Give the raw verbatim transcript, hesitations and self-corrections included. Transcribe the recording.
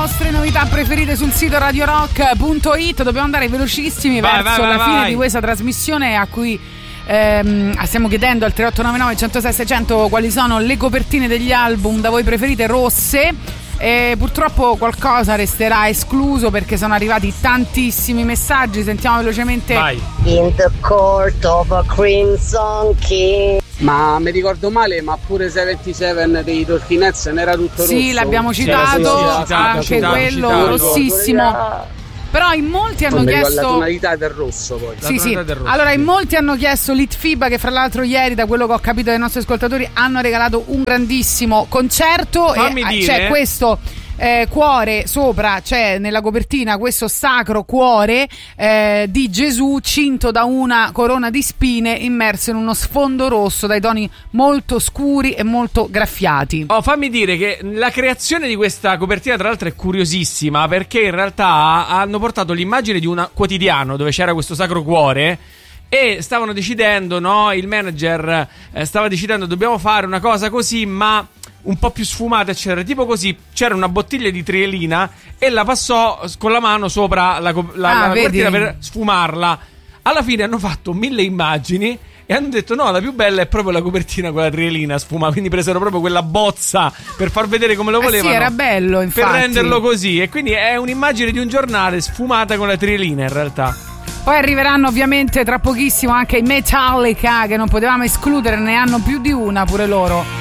vostre novità preferite sul sito radio rock punto it. Dobbiamo andare velocissimi vai, verso vai, vai, la vai, fine vai. di questa trasmissione a cui ehm, stiamo chiedendo al tre otto nove nove uno zero sei sei zero zero quali sono le copertine degli album da voi preferite rosse. E purtroppo qualcosa resterà escluso perché sono arrivati tantissimi messaggi. Sentiamo velocemente. Vai. In the court of a crimson king. Ma mi ricordo male, ma pure settantasette dei Talking ne era tutto rosso. Sì, l'abbiamo citato, sì, sì, citato anche citato, quello citato. rossissimo. Però in molti hanno Come chiesto la tonalità del rosso poi. Sì, sì. Rosso, allora in molti hanno chiesto Litfiba, che fra l'altro ieri, da quello che ho capito dai nostri ascoltatori, hanno regalato un grandissimo concerto. Fammi e dire. c'è questo eh, cuore sopra, c'è nella copertina questo sacro cuore eh, di Gesù cinto da una corona di spine, immerso in uno sfondo rosso dai toni molto scuri e molto graffiati. Oh, fammi dire che la creazione di questa copertina tra l'altro è curiosissima, perché in realtà hanno portato l'immagine di un quotidiano dove c'era questo sacro cuore e stavano decidendo, no, il manager eh, stava decidendo dobbiamo fare una cosa così ma un po' più sfumata eccetera, tipo così. C'era una bottiglia di trielina e la passò con la mano sopra la, la, ah, la copertina per sfumarla. Alla fine hanno fatto mille immagini e hanno detto no, la più bella è proprio la copertina con la trielina sfumata, quindi presero proprio quella bozza per far vedere come lo volevano. Eh sì, era bello, infatti. Per renderlo così, e quindi è un'immagine di un giornale sfumata con la trielina in realtà. Poi arriveranno ovviamente tra pochissimo anche i Metallica, che non potevamo escludere, ne hanno più di una pure loro.